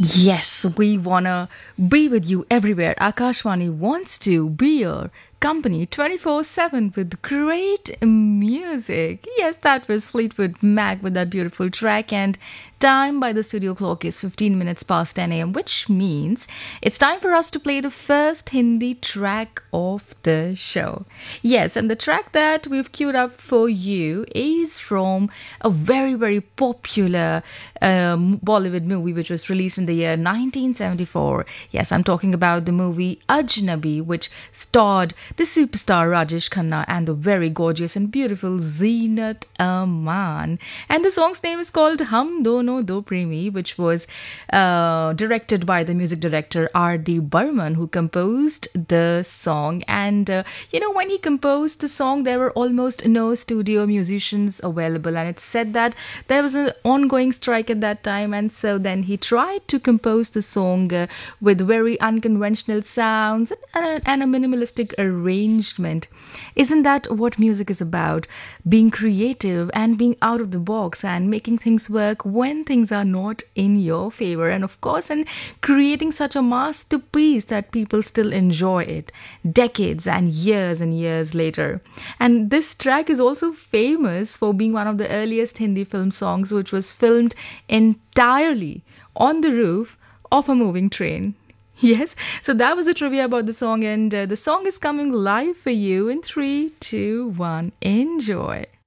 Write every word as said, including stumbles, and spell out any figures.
Yes, we wanna be with you everywhere. Akashwani wants to be your company twenty-four seven with great music. Yes, that was Fleetwood Mac with that beautiful track. And time by the studio clock is fifteen minutes past ten a m, which means it's time for us to play the first Hindi track of the show. Yes, and the track that we've queued up for you is from a very, very popular um, Bollywood movie which was released in the year nineteen seventy-four. Yes, I'm talking about the movie Ajnabi, which starred the superstar Rajesh Khanna and the very gorgeous and beautiful Zeenat Aman. And the song's name is called Hum Dono Do Premi, which was uh, directed by the music director R D. Burman, who composed the song. And, uh, you know, when he composed the song, there were almost no studio musicians available. And it's said that there was an ongoing strike at that time. And so then he tried to compose the song uh, with very unconventional sounds and a, and a minimalistic arrangement. Isn't that what music is about? Being creative and being out of the box and making things work when things are not in your favor. And of course, and creating such a masterpiece that people still enjoy it decades and years and years later. And this track is also famous for being one of the earliest Hindi film songs which was filmed entirely on the roof of a moving train. Yes, so that was the trivia about the song, and uh, the song is coming live for you in three, two, one. Enjoy.